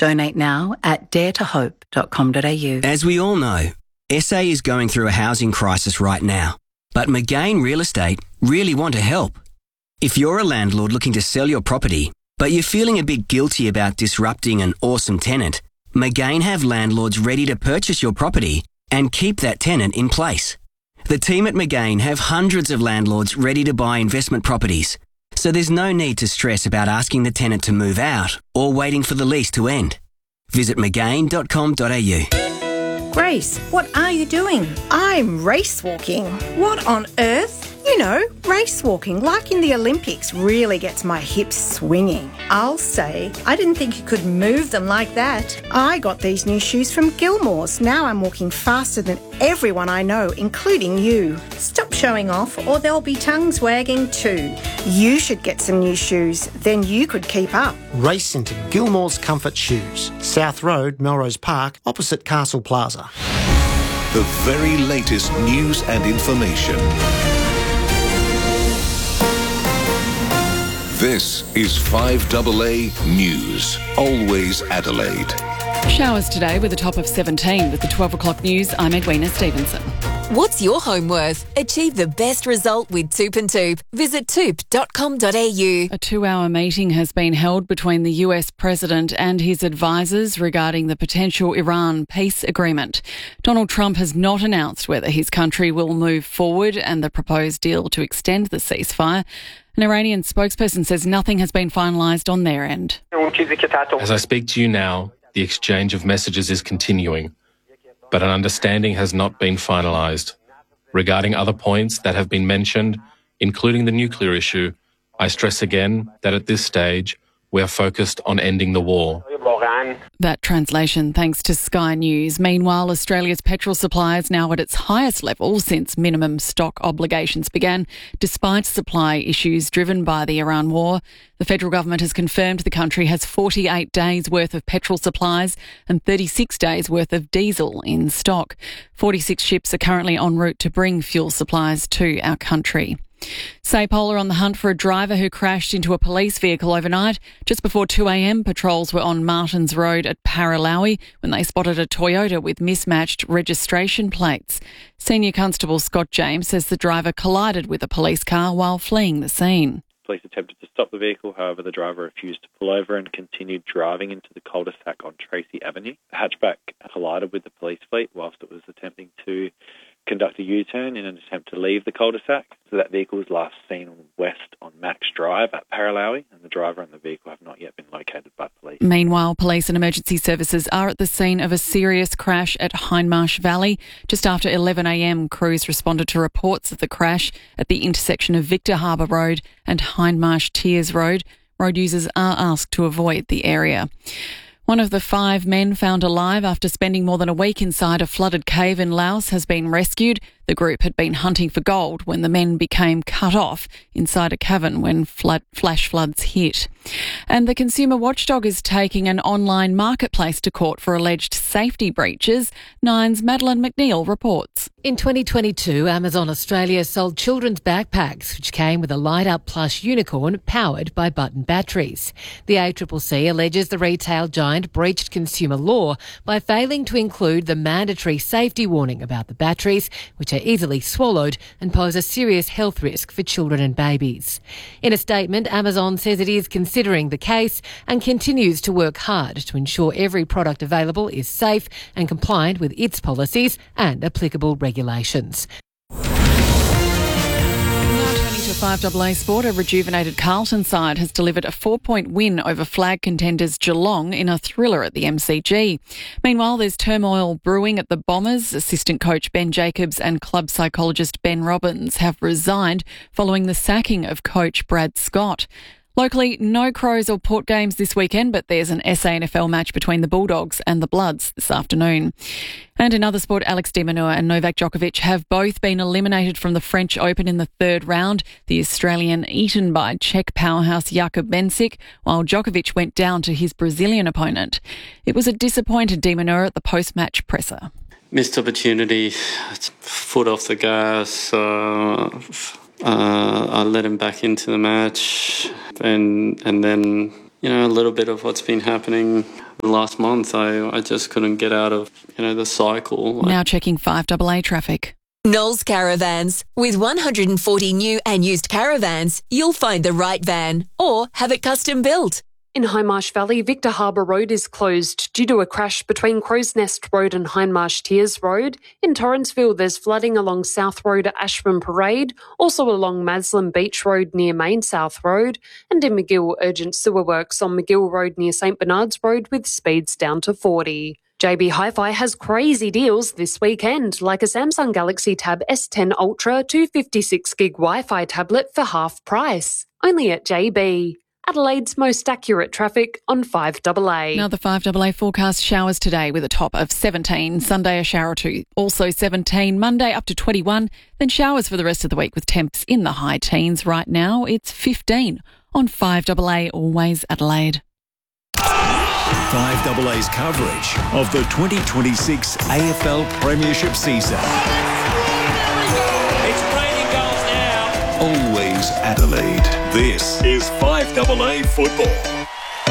Donate now at daretohope.com.au. As we all know, SA is going through a housing crisis right now, but McGain Real Estate really want to help. If you're a landlord looking to sell your property, but you're feeling a bit guilty about disrupting an awesome tenant, McGain have landlords ready to purchase your property and keep that tenant in place. The team at McGain have hundreds of landlords ready to buy investment properties, so there's no need to stress about asking the tenant to move out or waiting for the lease to end. Visit mcgain.com.au. Grace, what are you doing? I'm race walking. What on earth? You know, race walking, like in the Olympics, really gets my hips swinging. I'll say, I didn't think you could move them like that. I got these new shoes from Gilmore's. Now I'm walking faster than everyone I know, including you. Stop showing off or there'll be tongues wagging too. You should get some new shoes, then you could keep up. Race into Gilmore's Comfort Shoes, South Road, Melrose Park, opposite Castle Plaza. The very latest news and information. This is 5AA News, always Adelaide. Showers today with a top of 17. With the 12 o'clock news, I'm Edwina Stevenson. What's your home worth? Achieve the best result with Toop and Toop. Visit toop.com.au. A 2-hour meeting has been held between the US President and his advisors regarding the potential Iran peace agreement. Donald Trump has not announced whether his country will move forward and the proposed deal to extend the ceasefire. An Iranian spokesperson says nothing has been finalised on their end. As I speak to you now, the exchange of messages is continuing, but an understanding has not been finalised. Regarding other points that have been mentioned, including the nuclear issue, I stress again that at this stage, we are focused on ending the war. That translation thanks to Sky News. Meanwhile, Australia's petrol supply is now at its highest level since minimum stock obligations began, despite supply issues driven by the Iran war. The federal government has confirmed the country has 48 days' worth of petrol supplies and 36 days' worth of diesel in stock. 46 ships are currently en route to bring fuel supplies to our country. SAPOL are on the hunt for a driver who crashed into a police vehicle overnight. Just before 2 a.m, patrols were on Martins Road at Paralowie when they spotted a Toyota with mismatched registration plates. Senior Constable Scott James says the driver collided with a police car while fleeing the scene. Police attempted to stop the vehicle, however the driver refused to pull over and continued driving into the cul-de-sac on Tracy Avenue. The hatchback collided with the police fleet whilst it was attempting to conduct a U-turn in an attempt to leave the cul-de-sac. So that vehicle was last seen west on Max Drive at Paralowie, and the driver and the vehicle have not yet been located by police. Meanwhile, police and emergency services are at the scene of a serious crash at Hindmarsh Valley. Just after 11 a.m, crews responded to reports of the crash at the intersection of Victor Harbour Road and Hindmarsh Tiers Road. Road users are asked to avoid the area. One of the 5 men found alive after spending more than a week inside a flooded cave in Laos has been rescued. The group had been hunting for gold when the men became cut off inside a cavern when flash floods hit. And the consumer watchdog is taking an online marketplace to court for alleged safety breaches. Nine's Madeline McNeil reports. In 2022, Amazon Australia sold children's backpacks, which came with a light-up plush unicorn powered by button batteries. The ACCC alleges the retail giant breached consumer law by failing to include the mandatory safety warning about the batteries, which are easily swallowed and pose a serious health risk for children and babies. In a statement, Amazon says it is considering the case and continues to work hard to ensure every product available is safe and compliant with its policies and applicable regulations. To 5AA Sport, a rejuvenated Carlton side has delivered a 4-point win over flag contenders Geelong in a thriller at the MCG. Meanwhile, there's turmoil brewing at the Bombers. Assistant coach Ben Jacobs and club psychologist Ben Robbins have resigned following the sacking of coach Brad Scott. Locally, no Crows or Port games this weekend, but there's an SANFL match between the Bulldogs and the Bloods this afternoon. And in other sport, Alex de Minaur and Novak Djokovic have both been eliminated from the French Open in the third round. The Australian eaten by Czech powerhouse Jakub Benčić, while Djokovic went down to his Brazilian opponent. It was a disappointed de Minaur at the post-match presser. Missed opportunity, foot off the gas. I let him back into the match, and then, a little bit of what's been happening last month, I just couldn't get out of, the cycle. Now checking 5AA traffic. Knowles Caravans. With 140 new and used caravans, you'll find the right van or have it custom built. In Hindmarsh Valley, Victor Harbour Road is closed due to a crash between Crow's Nest Road and Hindmarsh Tiers Road. In Torrensville, there's flooding along South Road at Ashburn Parade, also along Maslin Beach Road near Main South Road, and in McGill, urgent sewer works on McGill Road near St Bernard's Road with speeds down to 40. JB Hi-Fi has crazy deals this weekend, like a Samsung Galaxy Tab S10 Ultra 256GB Wi-Fi tablet for half price, only at JB. Adelaide's most accurate traffic on 5AA. Now the 5AA forecast: showers today with a top of 17. Sunday a shower or two, also 17. Monday up to 21. Then showers for the rest of the week with temps in the high teens. Right now it's 15 on 5AA, always Adelaide. 5AA's coverage of the 2026 AFL Premiership season. It's raining goals now. Always Adelaide. This is 5AA Football.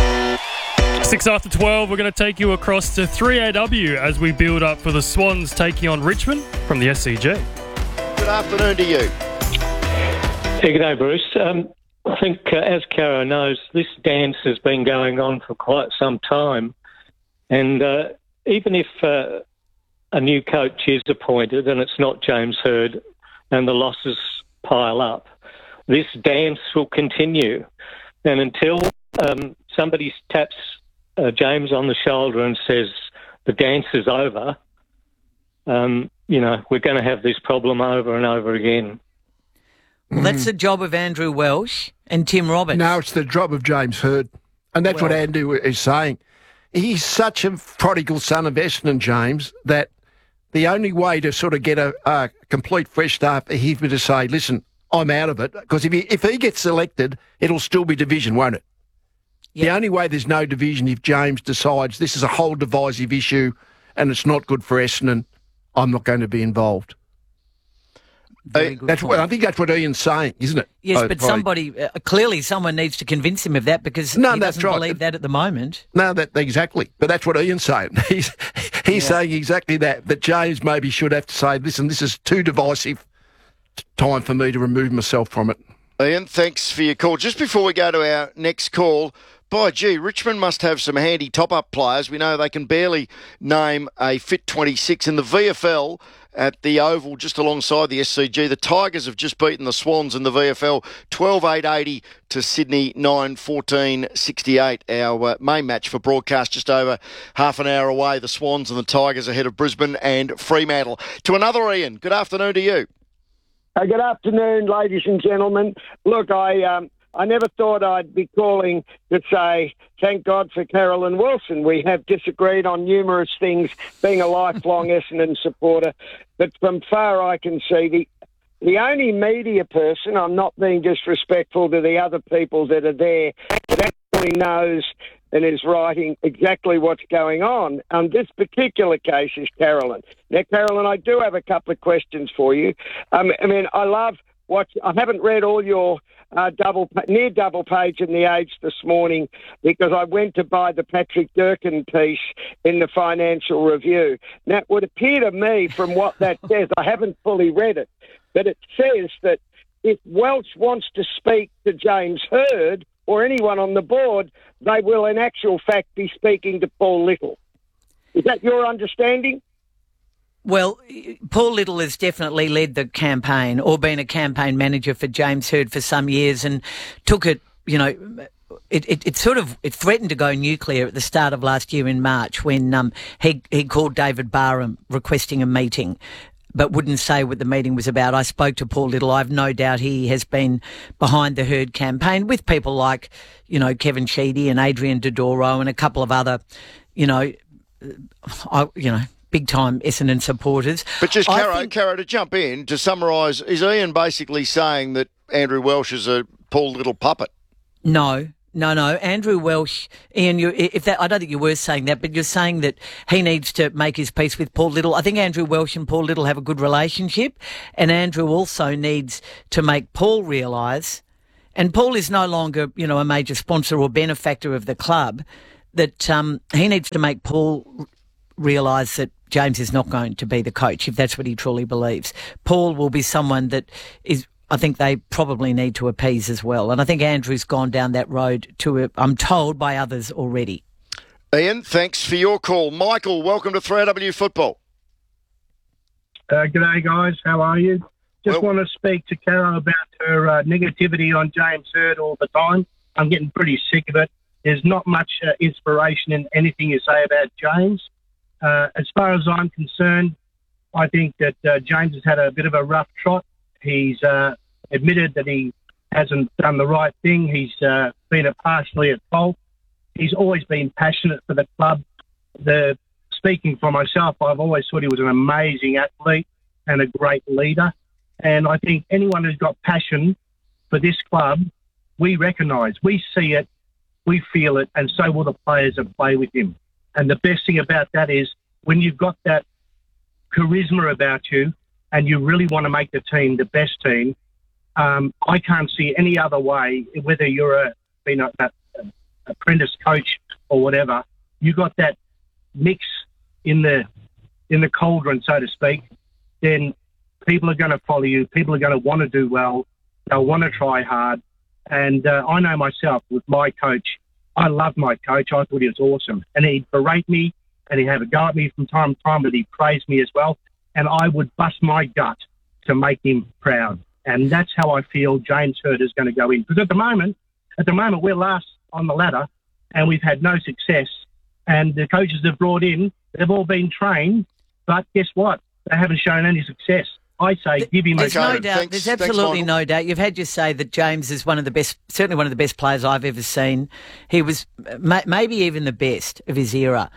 6 after 12, we're going to take you across to 3AW as we build up for the Swans taking on Richmond from the SCG. Good afternoon to you. Hey, good day, Bruce. I think, as Caro knows, this dance has been going on for quite some time. And even if a new coach is appointed and it's not James Hird and the losses pile up, this dance will continue. And until somebody taps James on the shoulder and says the dance is over, we're going to have this problem over and over again. Well, that's the job of Andrew Welsh and Tim Roberts. No, it's the job of James Hird. And that's what Andrew is saying. He's such a prodigal son of Essendon, James, that the only way to sort of get a complete fresh start for him to say, listen, I'm out of it. Because if he gets selected, it'll still be division, won't it? Yep. The only way there's no division if James decides this is a whole divisive issue and it's not good for Essendon, I'm not going to be involved. I think that's what Ian's saying, isn't it? Yes, but somebody clearly someone needs to convince him of that because he doesn't believe that at the moment. No, exactly. But that's what Ian's saying. He's saying exactly that James maybe should have to say, listen, this is too divisive. Time for me to remove myself from it. Ian, thanks for your call. Just before we go to our next call, by gee, Richmond must have some handy top-up players. We know they can barely name a fit 26 in the VFL. At the Oval, just alongside the SCG, the Tigers have just beaten the Swans in the VFL 12-8-80 to Sydney 9-14-68. Our main match for broadcast just over half an hour away. The Swans and the Tigers ahead of Brisbane and Fremantle. To another Ian, good afternoon to you. Good afternoon, ladies and gentlemen. Look, I never thought I'd be calling to say, thank God for Carolyn Wilson. We have disagreed on numerous things, being a lifelong Essendon supporter. But from far I can see, the only media person, I'm not being disrespectful to the other people that are there, that actually knows and is writing exactly what's going on this particular case is Carolyn. Now, Carolyn, I do have a couple of questions for you. I love I haven't read all your near double page in The Age this morning because I went to buy the Patrick Durkin piece in the Financial Review. Now, it would appear to me from what that says, I haven't fully read it, but it says that if Welsh wants to speak to James Hird or anyone on the board, they will in actual fact be speaking to Paul Little. Is that your understanding? Well, Paul Little has definitely led the campaign or been a campaign manager for James Hird for some years and took it, it threatened to go nuclear at the start of last year in March when he called David Barham requesting a meeting but wouldn't say what the meeting was about. I spoke to Paul Little. I've no doubt he has been behind the Hird campaign with people like, Kevin Sheedy and Adrian Dodoro and a couple of other, big-time Essendon supporters. But just, Caro, to jump in, to summarise, is Ian basically saying that Andrew Welsh is a Paul Little puppet? No. Andrew Welsh, Ian, I don't think you were saying that, but you're saying that he needs to make his peace with Paul Little. I think Andrew Welsh and Paul Little have a good relationship, and Andrew also needs to make Paul realise, and Paul is no longer, a major sponsor or benefactor of the club, that he needs to make Paul realise that James is not going to be the coach, if that's what he truly believes. Paul will be someone that is, I think they probably need to appease as well. And I think Andrew's gone down that road I'm told, by others already. Ian, thanks for your call. Michael, welcome to 3AW Football. G'day, guys. How are you? Just want to speak to Caro about her negativity on James Hird all the time. I'm getting pretty sick of it. There's not much inspiration in anything you say about James. As far as I'm concerned, I think that James has had a bit of a rough trot. He's admitted that he hasn't done the right thing. He's been partially at fault. He's always been passionate for the club. Speaking for myself, I've always thought he was an amazing athlete and a great leader. And I think anyone who's got passion for this club, we recognise, we see it, we feel it, and so will the players that play with him. And the best thing about that is when you've got that charisma about you and you really want to make the team the best team, I can't see any other way, whether you're been an apprentice coach or whatever, you got that mix in the cauldron, so to speak, then people are going to follow you. People are going to want to do well. They'll want to try hard. And I know myself with my coach, I loved my coach. I thought he was awesome. And he'd berate me and he'd have a go at me from time to time, but he'd praise me as well. And I would bust my gut to make him proud. And that's how I feel James Hird is going to go in. Because at the moment, we're last on the ladder and we've had no success. And the coaches they've brought in, they've all been trained. But guess what? They haven't shown any success. I say give him There's a go. no doubt. There's absolutely no doubt. You've had you say that James is one of the best, certainly one of the best players I've ever seen. He was maybe even the best of his era.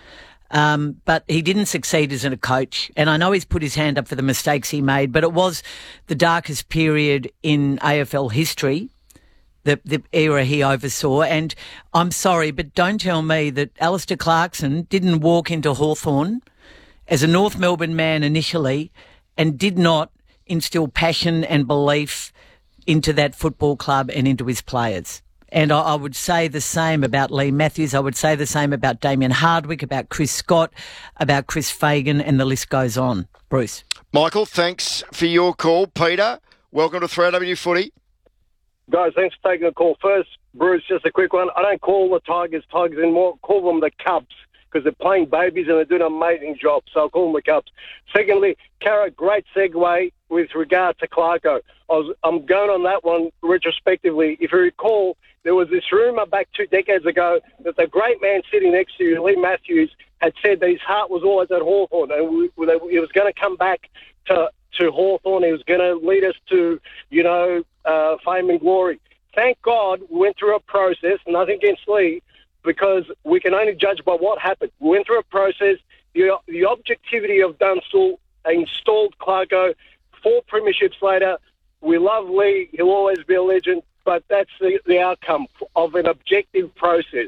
But he didn't succeed as a coach. And I know he's put his hand up for the mistakes he made, but it was the darkest period in AFL history, the era he oversaw. And I'm sorry, but don't tell me that Alistair Clarkson didn't walk into Hawthorn as a North Melbourne man initially and did not instill passion and belief into that football club and into his players. And I would say the same about Lee Matthews. I would say the same about Damien Hardwick, about Chris Scott, about Chris Fagan, and the list goes on. Bruce. Michael, thanks for your call. Peter, welcome to 3AW Footy. Guys, thanks for taking the call. First, Bruce, just a quick one. I don't call the Tigers anymore. Call them the Cubs, because they're playing babies and they're doing an amazing job. So I'll call them the Cubs. Secondly, Cara, great segue with regard to Clarko. I'm going on that one retrospectively. If you recall, there was this rumour back 2 decades ago that the great man sitting next to you, Lee Matthews, had said that his heart was always at Hawthorn and he was going to come back to Hawthorn. He was going to lead us to, fame and glory. Thank God we went through a process, nothing against Lee, because we can only judge by what happened. We went through a process. The objectivity of Dunstall installed Clarko. 4 premierships later, we love Lee. He'll always be a legend, but that's the outcome of an objective process.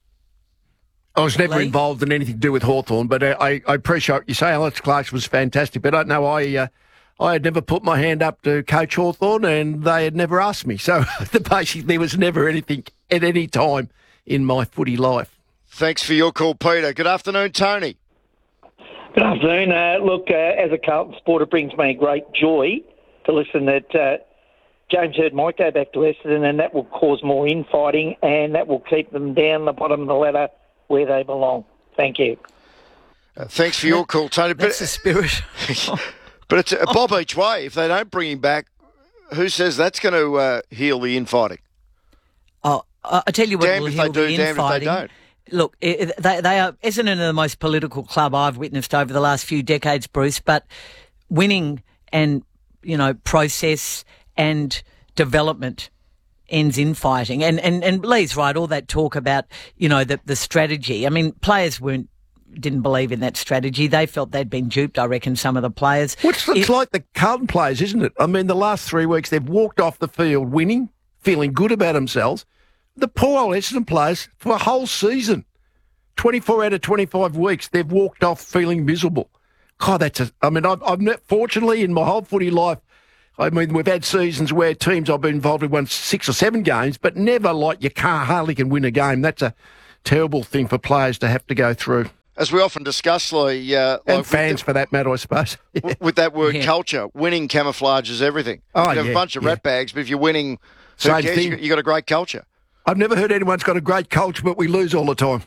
I was never involved in anything to do with Hawthorn, but I appreciate what you say. Alex Clarkson was fantastic, but I know I had never put my hand up to coach Hawthorn, and they had never asked me. So basically there was never anything at any time in my footy life. Thanks for your call, Peter. Good afternoon, Tony. Good afternoon. As a Carlton supporter, it brings me great joy to listen that James Hird might go back to Essendon, and that will cause more infighting, and that will keep them down the bottom of the ladder where they belong. Thank you. Thanks for your call, Tony. That's the spirit. But it's a bob each way. If they don't bring him back, who says that's going to heal the infighting? Oh, I tell you what, damned will if heal they do, the damned infighting. if they don't. Look, they are Essendon are the most political club I've witnessed over the last few decades, Bruce. But winning and process and development ends in fighting. And Lee's right. All that talk about the strategy. I mean, players didn't believe in that strategy. They felt they'd been duped. I reckon some of the players. It's like the Carlton players, isn't it? I mean, the last 3 weeks they've walked off the field winning, feeling good about themselves. The poor old Essendon players, for a whole season, 24 out of 25 weeks, they've walked off feeling miserable. God, I've fortunately, in my whole footy life, we've had seasons where teams I've been involved with won 6 or 7 games, but never like you hardly can win a game. That's terrible thing for players to have to go through. As we often discuss, Lee, and fans for that matter, I suppose. With that word culture, winning camouflages everything. Oh, you have a bunch of rat bags, but if you're winning, same thing. You got a great culture. I've never heard anyone's got a great culture, but we lose all the time.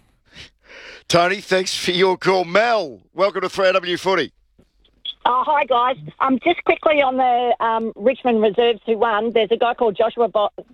Tony, thanks for your call. Mel, welcome to 3AW Footy. Oh, hi, guys. Just quickly on the Richmond reserves who won, there's a guy called Joshua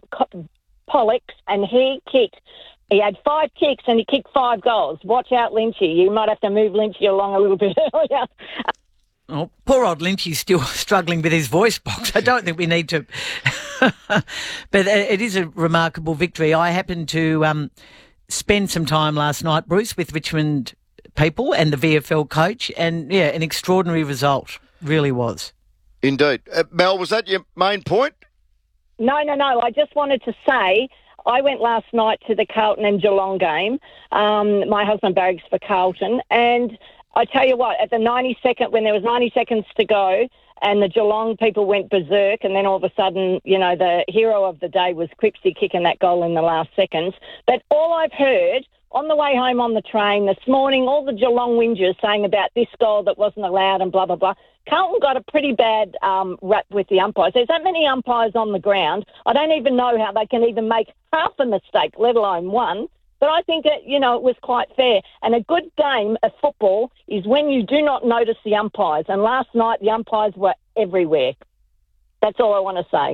Pollux, and he had 5 kicks and he kicked 5 goals. Watch out, Lynchy. You might have to move Lynchy along a little bit earlier. Oh, poor old Lynchy's still struggling with his voice box. I don't think we need to. But it is a remarkable victory. I happened to spend some time last night, Bruce, with Richmond people and the VFL coach, and yeah, an extraordinary result, really was. Indeed. Mel, was that your main point? No. I just wanted to say I went last night to the Carlton and Geelong game. My husband barracks for Carlton, and I tell you what, at the 92nd, when there was 90 seconds to go, and the Geelong people went berserk, and then all of a sudden, you know, the hero of the day was Quipsy kicking that goal in the last seconds. But all I've heard on the way home on the train this morning, all the Geelong whingers saying about this goal that wasn't allowed and blah, blah, blah. Carlton got a pretty bad rap with the umpires. There's that many umpires on the ground. I don't even know how they can even make half a mistake, let alone one. But I think that, you know, it was quite fair. And a good game of football is when you do not notice the umpires. And last night, the umpires were everywhere. That's all I want to say.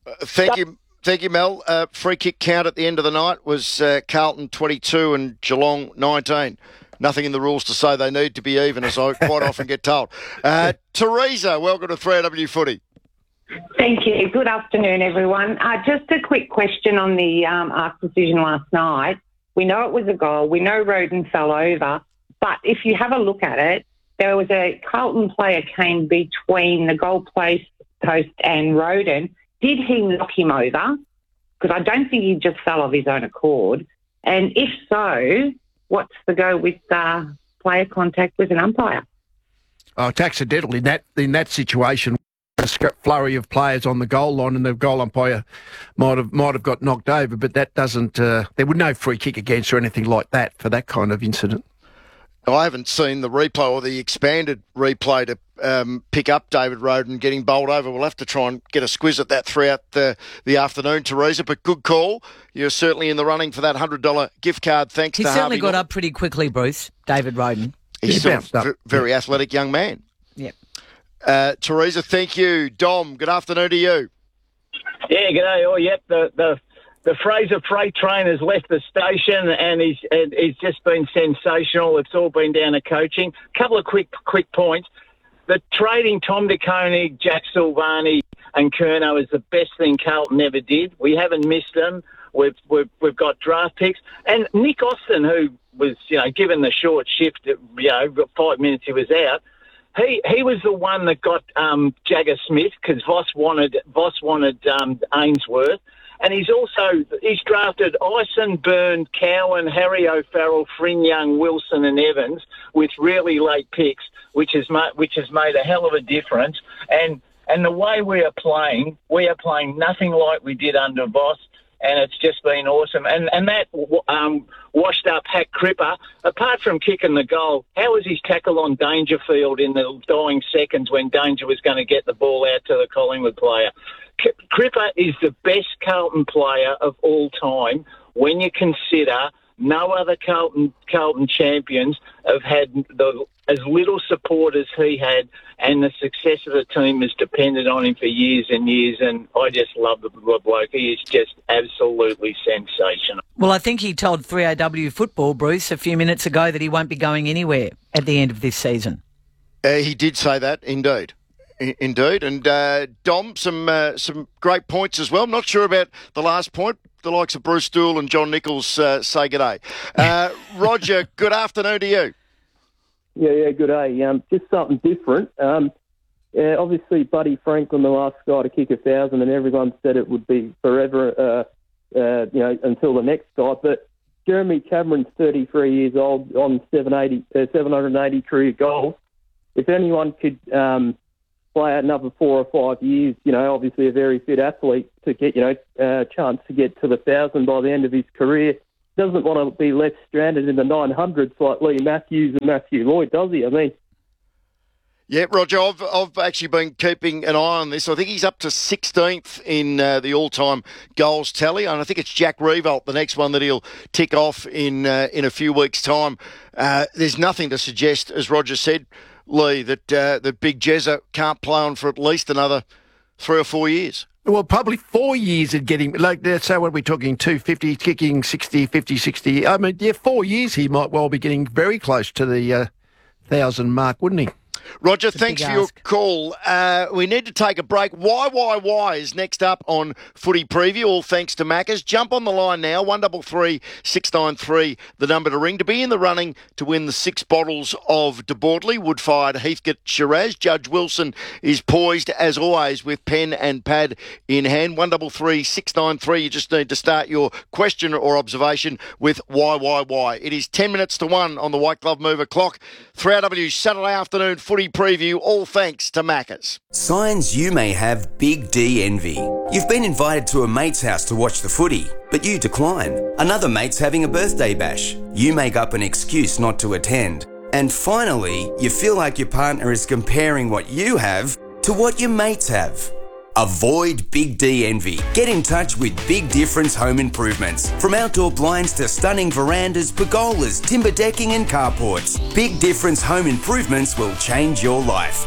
Thank you, Mel. Free kick count at the end of the night was Carlton 22 and Geelong 19. Nothing in the rules to say they need to be even, as I quite often get told. Teresa, welcome to 3AW Footy. Thank you. Good afternoon, everyone. Just a quick question on the ARC decision last night. We know it was a goal. We know Roden fell over. But if you have a look at it, there was a Carlton player came between the goal post and Roden. Did he knock him over? Because I don't think he just fell of his own accord. And if so, what's the go with player contact with an umpire? Oh, it's accidental in that situation. A flurry of players on the goal line, and the goal umpire might have got knocked over, but that doesn't. There was no free kick against or anything like that for that kind of incident. I haven't seen the replay or the expanded replay to pick up David Roden getting bowled over. We'll have to try and get a squiz at that throughout the afternoon, Teresa. But good call. You're certainly in the running for that $100 gift card. Thanks to Harvey. He certainly got up pretty quickly, Bruce. David Roden. He's a very athletic young man. Yep. Teresa, thank you. Dom, good afternoon to you. Yeah, g'day. Oh, yep. The Fraser freight train has left the station, and he's just been sensational. It's all been down to coaching. A couple of quick points. The trading Tom De Koning, Jack Silvani, and Curnow is the best thing Carlton ever did. We haven't missed them. We've got draft picks, and Nick Austin, who was given the short shift, 5 minutes he was out. He was the one that got Jagger Smith because Voss wanted Ainsworth, and he's drafted Ison, Byrne, Cowan, Harry O'Farrell, Young, Wilson, and Evans with really late picks, which has made a hell of a difference. And the way we are playing nothing like we did under Voss. And it's just been awesome. And that washed up Hack Cripper, apart from kicking the goal, how was his tackle on Dangerfield in the dying seconds when Danger was going to get the ball out to the Collingwood player? Cripper is the best Carlton player of all time when you consider no other Carlton champions have had as little support as he had, and the success of the team has depended on him for years and years, and I just love the bloke. He is just absolutely sensational. Well, I think he told 3AW Football, Bruce, a few minutes ago that he won't be going anywhere at the end of this season. He did say that, indeed. Indeed. And Dom, some great points as well. I'm not sure about the last point. The likes of Bruce Dool and John Nichols say g'day. Roger, good afternoon to you. Yeah, good day. Just something different. Obviously, Buddy Franklin, the last guy to kick 1,000, and everyone said it would be forever, until the next guy. But Jeremy Cameron's 33 years old on 780 career goals. If anyone could play out another 4 or 5 years, obviously a very fit athlete to get, a chance to get to the 1,000 by the end of his career, doesn't want to be left stranded in the 900s like Lee Matthews and Matthew Lloyd, does he? I mean, yeah, Roger, I've actually been keeping an eye on this. I think he's up to 16th in the all-time goals tally, and I think it's Jack Riewoldt, the next one that he'll tick off in a few weeks' time. There's nothing to suggest, as Roger said, Lee, that Big Jezza can't play on for at least another 3 or 4 years. Well, probably 4 years it'd get him. Like, so what are we talking, 250, kicking 60, 50, 60? I mean, 4 years he might well be getting very close to the 1,000 mark, wouldn't he? Roger, thanks for your call. We need to take a break. Why is next up on Footy Preview, all thanks to Macca's. Jump on the line now, 133 693, the number to ring, to be in the running to win the 6 bottles of De Bortley wood-fired Heathcote Shiraz. Judge Wilson is poised, as always, with pen and pad in hand. 133 693. You just need to start your question or observation with why. It is 10 minutes to 1 on the White Glove Mover clock. 3RW Saturday afternoon Footy Preview, all thanks to Macca's. Signs you may have Big D envy. You've been invited to a mate's house to watch the footy, but you decline. Another mate's having a birthday bash. You make up an excuse not to attend. And finally, you feel like your partner is comparing what you have to what your mates have. Avoid Big D envy. Get in touch with Big Difference Home Improvements. From outdoor blinds to stunning verandas, pergolas, timber decking and carports. Big Difference Home Improvements will change your life.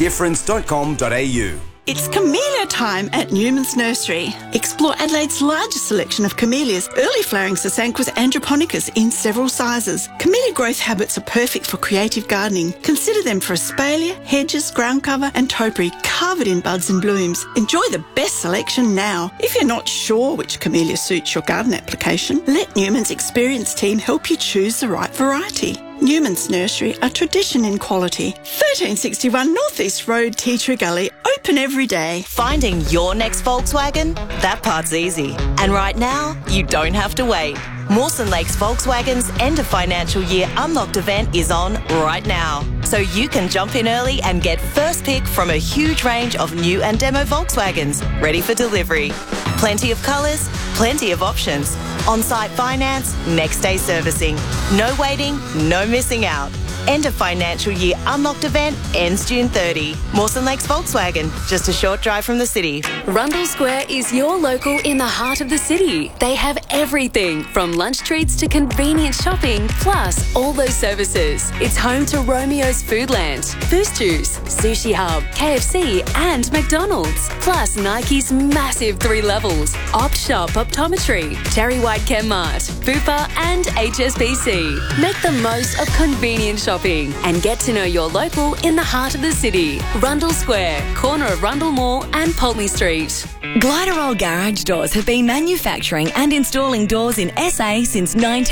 BigDifference.com.au. It's camellia time at Newman's Nursery. Explore Adelaide's largest selection of camellias, early flowering Sasanquas androponicus in several sizes. Camellia growth habits are perfect for creative gardening. Consider them for espalier, hedges, ground cover and topiary covered in buds and blooms. Enjoy the best selection now. If you're not sure which camellia suits your garden application, let Newman's experienced team help you choose the right variety. Newman's Nursery, a tradition in quality. 1361 North East Road, Tea Tree Gully, open every day. Finding your next Volkswagen? That part's easy. And right now, you don't have to wait. Mawson Lakes Volkswagen's end of financial year unlocked event is on right now. So you can jump in early and get first pick from a huge range of new and demo Volkswagens ready for delivery. Plenty of colours, plenty of options. On-site finance, next day servicing. No waiting, no missing out. End of financial year unlocked event ends June 30. Mawson Lakes Volkswagen, just a short drive from the city. Rundle Square is your local in the heart of the city. They have everything from lunch treats to convenient shopping, plus all those services. It's home to Romeo's Foodland, Boost Juice, Sushi Hub, KFC and McDonald's. Plus Nike's massive 3 levels, Opt Shop Optometry, Terry White Chemmart, Bupa and HSBC. Make the most of convenient shopping and get to know your local in the heart of the city. Rundle Square, corner of Rundle Mall and Pulteney Street. Gliderol Garage Doors have been manufacturing and installing doors in SA since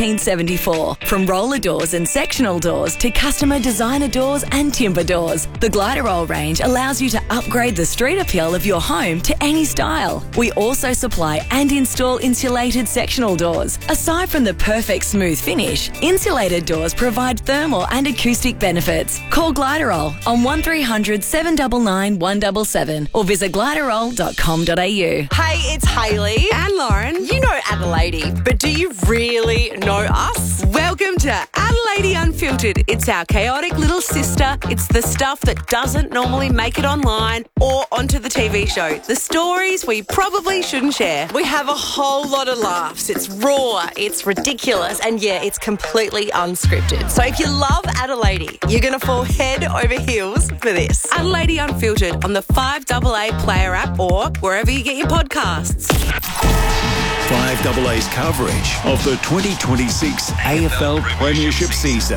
1974. From roller doors and sectional doors to customer designer doors and timber doors, the Gliderol range allows you to upgrade the street appeal of your home to any style. We also supply and install insulated sectional doors. Aside from the perfect smooth finish, insulated doors provide thermal and acoustic benefits. Call Gliderol on 1300 799 177 or visit gliderol.com.au. Hey, it's Hayley and Lauren. You know Adelaide, but do you really know us? Welcome to Adelaide Unfiltered. It's our chaotic little sister. It's the stuff that doesn't normally make it online or onto the TV show. The stories we probably shouldn't share. We have a whole lot of laughs. It's raw, it's ridiculous, and yeah, it's completely unscripted. So if you love Adelaide, you're going to fall head over heels for this. Adelaide Unfiltered on the 5AA Player app or wherever you get your podcasts. 5AA's coverage of the 2026 AFL Premiership season.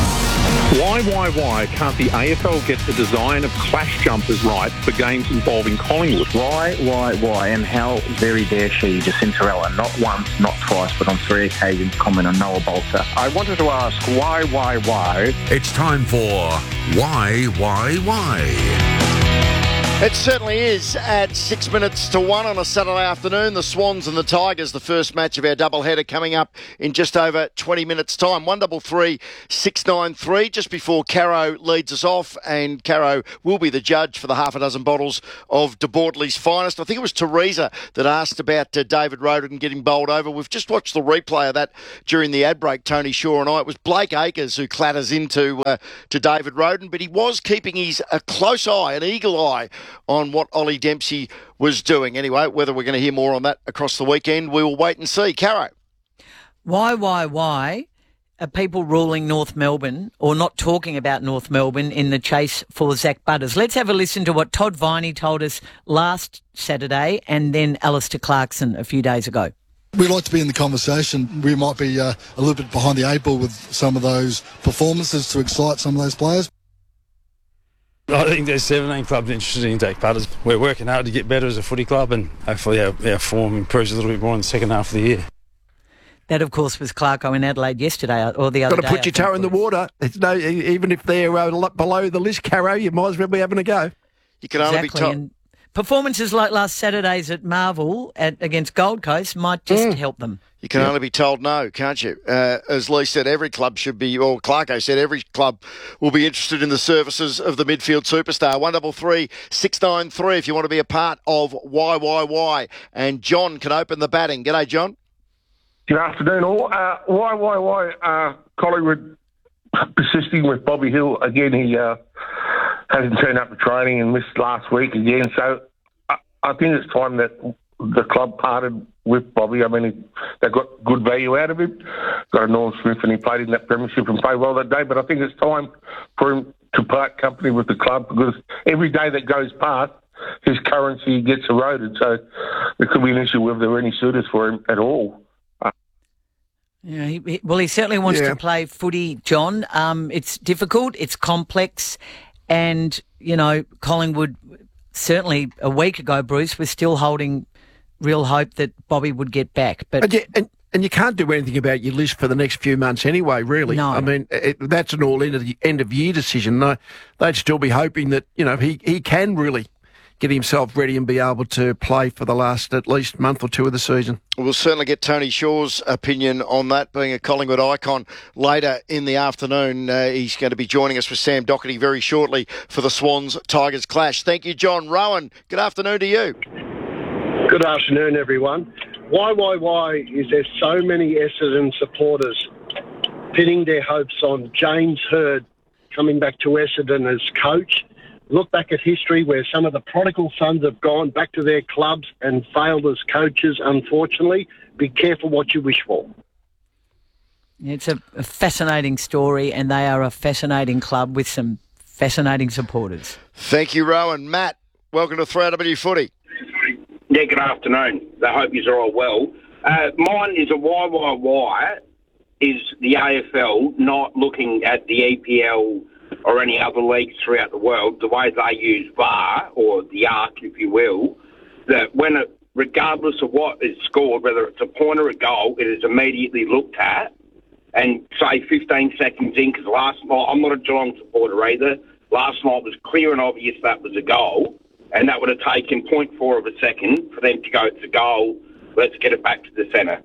Why can't the AFL get the design of clash jumpers right for games involving Collingwood? Why, and how very dare she, Jacintarella, not once, not twice, but on 3 occasions comment on Noah Bolter. I wanted to ask why? It's time for Why? It certainly is at 6 minutes to 1 on a Saturday afternoon. The Swans and the Tigers, the first match of our doubleheader coming up in just over 20 minutes' time. 133 693 just before Caro leads us off, and Caro will be the judge for the half a dozen bottles of De Bortley's finest. I think it was Teresa that asked about David Roden getting bowled over. We've just watched the replay of that during the ad break, Tony Shaw and I. It was Blake Acres who clatters into to David Roden, but he was keeping a close eye, an eagle eye, on what Ollie Dempsey was doing. Anyway, whether we're going to hear more on that across the weekend, we will wait and see. Caro. Why are people ruling North Melbourne or not talking about North Melbourne in the chase for Zach Butters? Let's have a listen to what Todd Viney told us last Saturday and then Alistair Clarkson a few days ago. We'd like to be in the conversation. We might be a little bit behind the eight ball with some of those performances to excite some of those players. I think there's 17 clubs interested in Zach Butters. We're working hard to get better as a footy club, and hopefully our form improves a little bit more in the second half of the year. That, of course, was Clarko in Adelaide yesterday or the other day. Got to put your toe in the water. It's no, even if they're below the list, Caro, you might as well be having a go. You can only be told. Performances like last Saturday's at Marvel against Gold Coast might just help them. You can only be told no, can't you? As Lee said, every club should be, or Clarko said, every club will be interested in the services of the midfield superstar. 133 693 if you want to be a part of Why. And John can open the batting. G'day, John. Good afternoon, all. Why Collingwood persisting with Bobby Hill again? He hasn't turned up to training and missed last week again. So I think it's time that the club parted with Bobby. I mean, they got good value out of him. Got a Norm Smith, and he played in that premiership and played well that day. But I think it's time for him to part company with the club, because every day that goes past, his currency gets eroded. So there could be an issue whether there are any suitors for him at all. Yeah, he certainly wants to play footy, John. It's difficult, it's complex, and, Collingwood, certainly a week ago, Bruce, was still holding real hope that Bobby would get back. But and you can't do anything about your list for the next few months anyway, really. No. I mean, that's an end-of-year decision. They'd still be hoping that, he can really get himself ready and be able to play for the last at least month or two of the season. We'll certainly get Tony Shaw's opinion on that, being a Collingwood icon, later in the afternoon. He's going to be joining us with Sam Docherty very shortly for the Swans-Tigers clash. Thank you, John. Rowan, good afternoon to you. Good afternoon, everyone. Why is there so many Essendon supporters pinning their hopes on James Hird coming back to Essendon as coach? Look back at history where some of the prodigal sons have gone back to their clubs and failed as coaches, unfortunately. Be careful what you wish for. It's a fascinating story, and they are a fascinating club with some fascinating supporters. Thank you, Rowan. Matt, welcome to 3AW Footy. Yeah, good afternoon. I hope you're all well. Mine is a why is the AFL not looking at the EPL or any other leagues throughout the world, the way they use VAR, or the ARC, if you will, that when regardless of what is scored, whether it's a point or a goal, it is immediately looked at, and say 15 seconds in, because last night, I'm not a Geelong supporter either, last night was clear and obvious that was a goal, and that would have taken 0.4 of a second for them to go, it's a goal, let's get it back to the centre.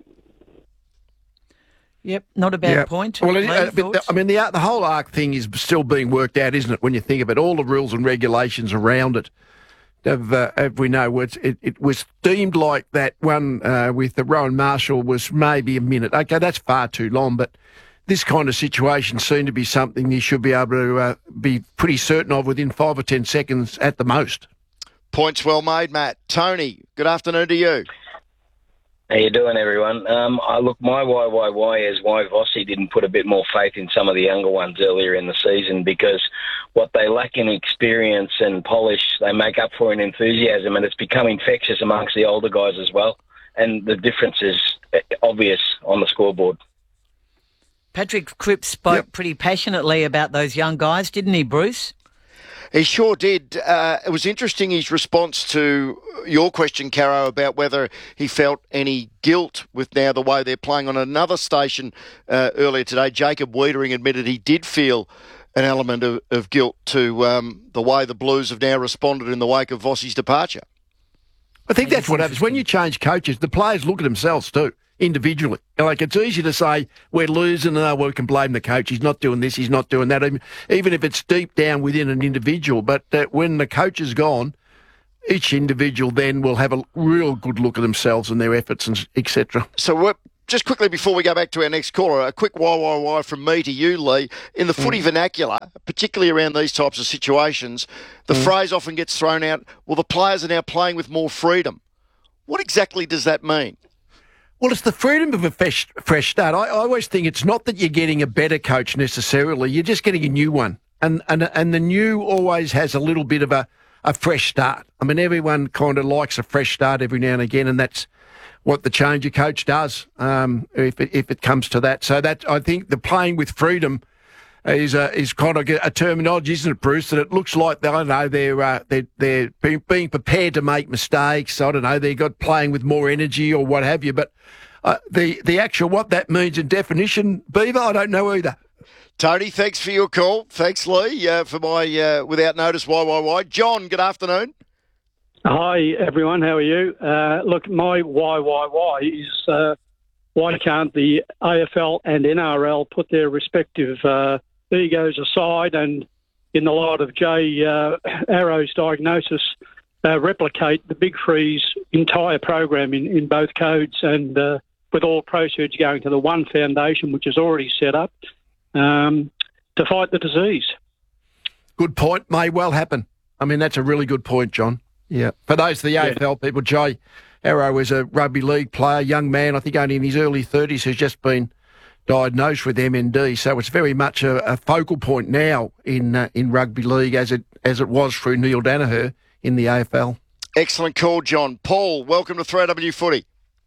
Yep, not a bad point. Well, the whole ARC thing is still being worked out, isn't it, when you think of it? All the rules and regulations around it, we know, it was deemed like that one with the Rowan Marshall was maybe a minute. OK, that's far too long, but this kind of situation seemed to be something you should be able to be pretty certain of within 5 or 10 seconds at the most. Points well made, Matt. Tony, good afternoon to you. How you doing, everyone? Look, my why is why Vossi didn't put a bit more faith in some of the younger ones earlier in the season, because what they lack in experience and polish, they make up for in enthusiasm, and it's become infectious amongst the older guys as well. And the difference is obvious on the scoreboard. Patrick Cripps spoke pretty passionately about those young guys, didn't he, Bruce? He sure did. It was interesting, his response to your question, Caro, about whether he felt any guilt with now the way they're playing. On another station earlier today, Jacob Wiedering admitted he did feel an element of guilt to the way the Blues have now responded in the wake of Vossi's departure. I think that's what happens. When you change coaches, the players look at themselves too, individually. Like, it's easy to say, we're losing, we can blame the coach. He's not doing this, he's not doing that, even if it's deep down within an individual. But when the coach is gone, each individual then will have a real good look at themselves and their efforts, and etc. So just quickly before we go back to our next caller, a quick why from me to you, Lee. In the footy vernacular, particularly around these types of situations, the phrase often gets thrown out, well, the players are now playing with more freedom. What exactly does that mean? Well, it's the freedom of a fresh start. I always think it's not that you're getting a better coach necessarily, you're just getting a new one. And the new always has a little bit of a fresh start. I mean, everyone kind of likes a fresh start every now and again, and that's what the change of coach does, if it comes to that. So that, I think, the playing with freedom is kind of a terminology, isn't it, Bruce? That it looks like they're being prepared to make mistakes. I don't know, they're playing with more energy or what have you. But the actual what that means in definition, Beaver, I don't know either. Tony, thanks for your call. Thanks, Lee, for my without notice why. John, good afternoon. Hi, everyone. How are you? Look, my why is why can't the AFL and NRL put their respective egos aside and, in the light of Jay Arrow's diagnosis, replicate the Big Three's entire program in both codes, and with all proceeds going to the one foundation, which is already set up, to fight the disease. Good point. May well happen. I mean, that's a really good point, John. Yeah. For those of the AFL people, Jay Arrow is a rugby league player, young man, I think only in his early 30s, who's just been diagnosed with MND. So it's very much a focal point now in rugby league, as it was through Neil Danaher in the AFL. Excellent call, John. Paul, welcome to 3AW Footy.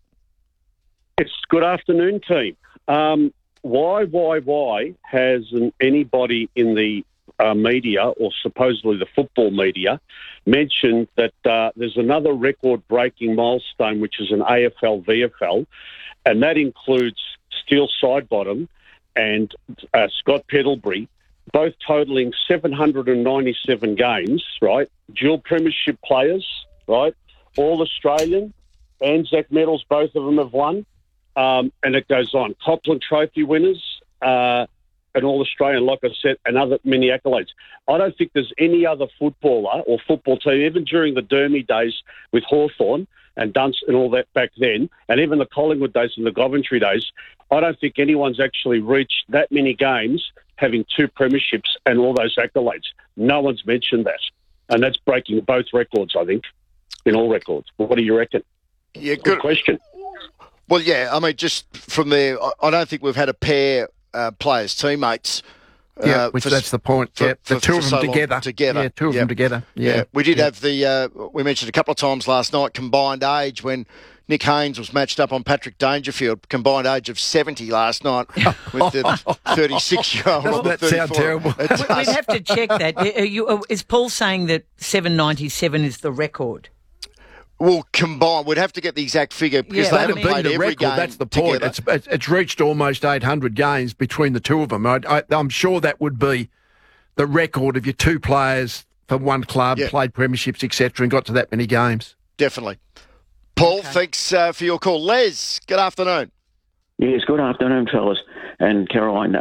It's good afternoon, team. Why has anybody in the media, or supposedly the football media, mentioned that there's another record-breaking milestone, which is an AFL VFL, and that includes Steele Sidebottom and Scott Pendlebury, both totalling 797 games, right? Dual premiership players, right? All Australian, Anzac medals, both of them have won, and it goes on. Copland Trophy winners, an All-Australian, like I said, and other many accolades. I don't think there's any other footballer or football team, even during the Dermy days with Hawthorn and Dunst and all that back then, and even the Collingwood days and the Coventry days, I don't think anyone's actually reached that many games having two premierships and all those accolades. No one's mentioned that. And that's breaking both records, I think, in all records. What do you reckon? Yeah, good question. Well, yeah, I mean, just from there, I don't think we've had a pair players, teammates. That's the point. The two of them together. Yeah, two of them together. Yeah. We did have we mentioned a couple of times last night, combined age when Nick Haynes was matched up on Patrick Dangerfield, combined age of 70 last night with the 36-year-old. Doesn't that sound terrible? We'd have to check that. Is Paul saying that 797 is the record? Well, combined, we'd have to get the exact figure because they haven't played every record, game. That's the point. It's reached almost 800 games between the two of them. I'm sure that would be the record of your two players for one club, played premierships, etc., and got to that many games. Definitely. Paul, thanks for your call. Les, good afternoon. Yes, good afternoon, fellas, and Caroline.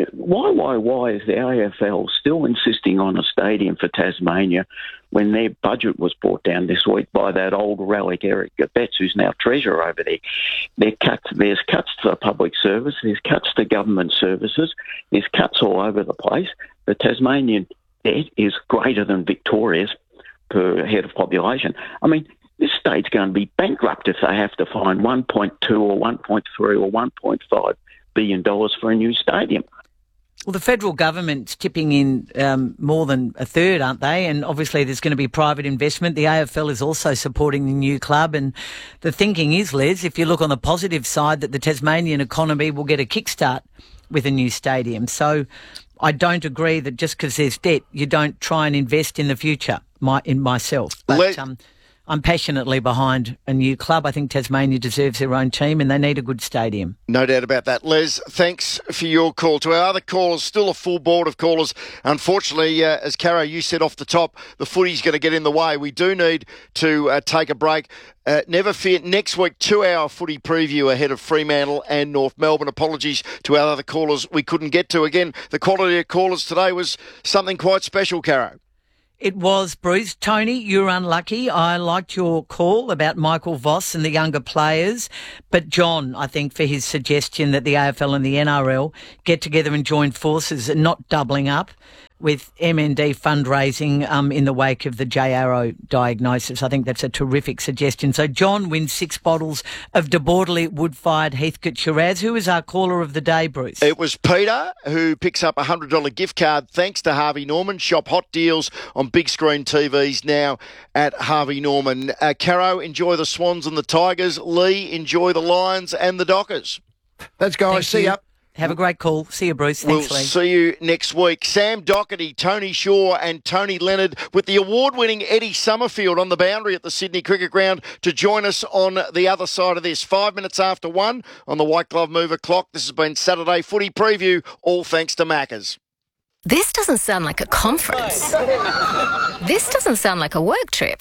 Why is the AFL still insisting on a stadium for Tasmania when their budget was brought down this week by that old relic Eric Betts, who's now treasurer over there? There's cuts to public service, there's cuts to government services, there's cuts all over the place. The Tasmanian debt is greater than Victoria's per head of population. I mean, this state's going to be bankrupt if they have to find $1.2 or $1.3 or $1.5 billion for a new stadium. Well, the federal government's tipping in more than a third, aren't they? And obviously there's going to be private investment. The AFL is also supporting the new club. And the thinking is, Les, if you look on the positive side, that the Tasmanian economy will get a kickstart with a new stadium. So I don't agree that just because there's debt, you don't try and invest in the future, myself. But I'm passionately behind a new club. I think Tasmania deserves their own team and they need a good stadium. No doubt about that. Les, thanks for your call. To our other callers, still a full board of callers. Unfortunately, as Caro, you said off the top, the footy's going to get in the way. We do need to take a break. Never fear, next week, 2-hour footy preview ahead of Fremantle and North Melbourne. Apologies to our other callers we couldn't get to. Again, the quality of callers today was something quite special, Caro. It was, Bruce. Tony, you're unlucky. I liked your call about Michael Voss and the younger players. But John, I think, for his suggestion that the AFL and the NRL get together and join forces and not doubling up with MND fundraising in the wake of the J Arrow diagnosis. I think that's a terrific suggestion. So John wins 6 bottles of De Bordeley wood-fired Heathcote Shiraz. Who is our caller of the day, Bruce? It was Peter, who picks up a $100 gift card thanks to Harvey Norman. Shop hot deals on big screen TVs now at Harvey Norman. Caro, enjoy the Swans and the Tigers. Lee, enjoy the Lions and the Dockers. Let's go. See ya. Have a great call. See you, Bruce. Thanks, We'll Lee. see you next week. Sam Doherty, Tony Shaw and Tony Leonard with the award-winning Eddie Summerfield on the boundary at the Sydney Cricket Ground to join us on the other side of this. 5 minutes after 1 on the White Glove Mover clock. This has been Saturday Footy Preview, all thanks to Macca's. This doesn't sound like a conference. This doesn't sound like a work trip.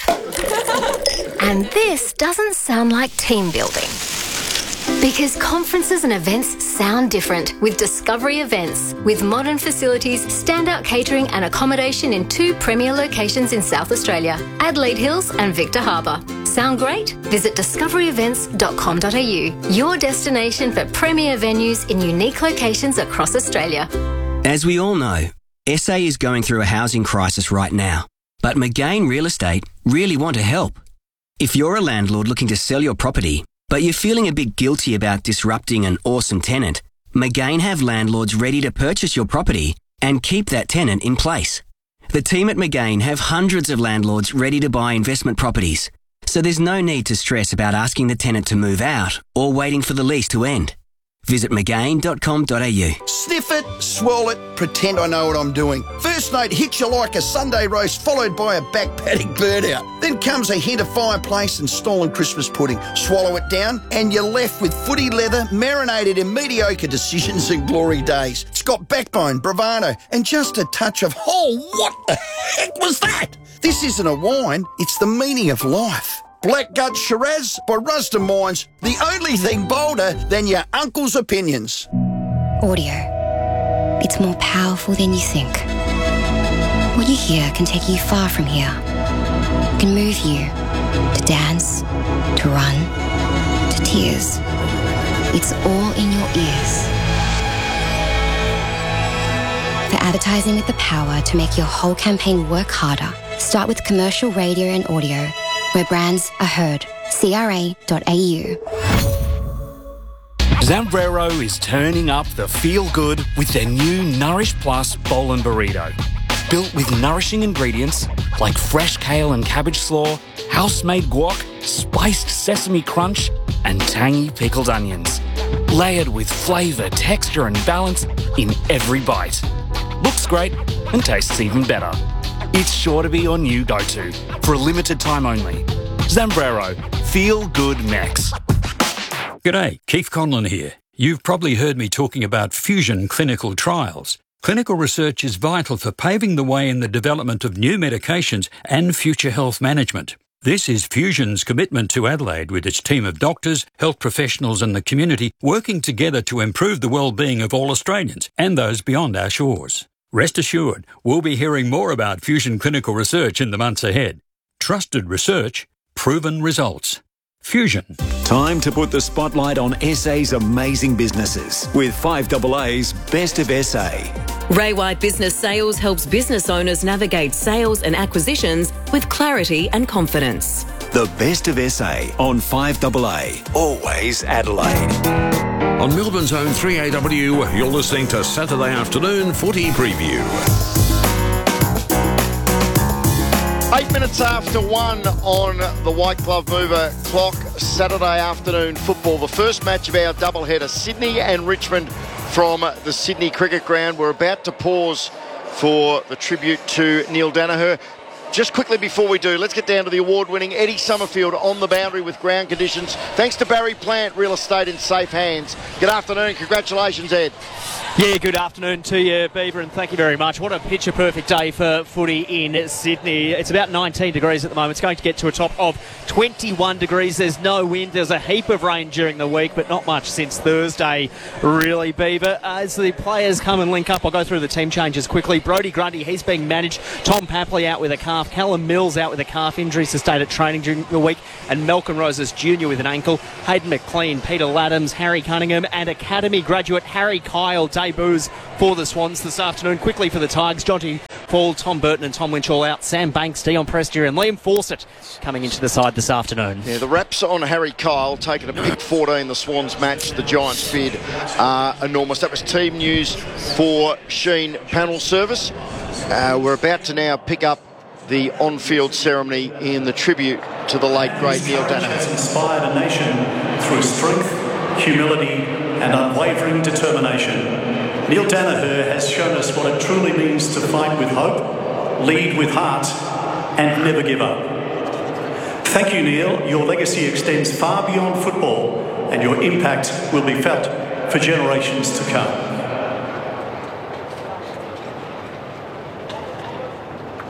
And this doesn't sound like team building. Because conferences and events sound different with Discovery Events. With modern facilities, standout catering and accommodation in 2 premier locations in South Australia, Adelaide Hills and Victor Harbour. Sound great? Visit discoveryevents.com.au, your destination for premier venues in unique locations across Australia. As we all know, SA is going through a housing crisis right now. But McGain Real Estate really want to help. If you're a landlord looking to sell your property, but you're feeling a bit guilty about disrupting an awesome tenant, McGain have landlords ready to purchase your property and keep that tenant in place. The team at McGain have hundreds of landlords ready to buy investment properties, so there's no need to stress about asking the tenant to move out or waiting for the lease to end. Visit McGain.com.au. Sniff it, swirl it, pretend I know what I'm doing. First note hits you like a Sunday roast followed by a back paddock burnout. Then comes a hint of fireplace and stolen Christmas pudding. Swallow it down and you're left with footy leather marinated in mediocre decisions and glory days. It's got backbone, bravado and just a touch of, oh, what the heck was that? This isn't a wine, it's the meaning of life. Blackgut Shiraz by Rusden Mines, the only thing bolder than your uncle's opinions. Audio. It's more powerful than you think. What you hear can take you far from here. It can move you to dance, to run, to tears. It's all in your ears. For advertising with the power to make your whole campaign work harder, start with commercial radio and audio, where brands are heard. CRA.au. Zambrero is turning up the feel-good with their new Nourish Plus Bowl and Burrito. Built with nourishing ingredients like fresh kale and cabbage slaw, house-made guac, spiced sesame crunch, and tangy pickled onions. Layered with flavour, texture and balance in every bite. Looks great and tastes even better. It's sure to be your new go-to for a limited time only. Zambrero, Feel Good Max. G'day, Keith Conlon here. You've probably heard me talking about Fusion clinical trials. Clinical research is vital for paving the way in the development of new medications and future health management. This is Fusion's commitment to Adelaide with its team of doctors, health professionals and the community working together to improve the well-being of all Australians and those beyond our shores. Rest assured, we'll be hearing more about Fusion clinical research in the months ahead. Trusted research, proven results. Fusion. Time to put the spotlight on SA's amazing businesses with 5AA's Best of SA. Ray White Business Sales helps business owners navigate sales and acquisitions with clarity and confidence. The Best of SA on 5AA. Always Adelaide. On Melbourne's own 3AW, you're listening to Saturday Afternoon Footy Preview. 8 minutes after 1 on the White Glove Mover clock, Saturday afternoon football. The first match of our doubleheader, Sydney and Richmond from the Sydney Cricket Ground. We're about to pause for the tribute to Neil Danaher. just quickly before we do, let's get down to the award-winning Eddie Summerfield on the boundary with ground conditions. Thanks to Barry Plant, real estate in safe hands. Good afternoon. Congratulations, Ed. Yeah, good afternoon to you, Beaver, and thank you very much. What a picture-perfect day for footy in Sydney. It's about 19 degrees at the moment. It's going to get to a top of 21 degrees. There's no wind. There's a heap of rain during the week, but not much since Thursday, really, Beaver. As the players come and link up, I'll go through the team changes quickly. Brodie Grundy, he's being managed. Tom Papley out with a calf. Callum Mills out with a calf injury sustained at training during the week. And Malcolm Roses Jr. with an ankle. Hayden McLean, Peter Laddams, Harry Cunningham, and Academy graduate Harry Kyle debuts for the Swans this afternoon. Quickly for the Tigers, Jonty Fall, Tom Burton and Tom Lynch all out. Sam Banks, Dion Prestia and Liam Fawcett coming into the side this afternoon. Yeah, the raps on Harry Kyle taking a pick 14 the Swans match. The Giants bid enormous. That was team news for Sheen Panel Service. We're about to now pick up the on-field ceremony in the tribute to the late, great Neil Danaher. Has inspired a nation through strength, humility and unwavering determination. Neil Danaher has shown us what it truly means to fight with hope, lead with heart and never give up. Thank you, Neil. Your legacy extends far beyond football and your impact will be felt for generations to come.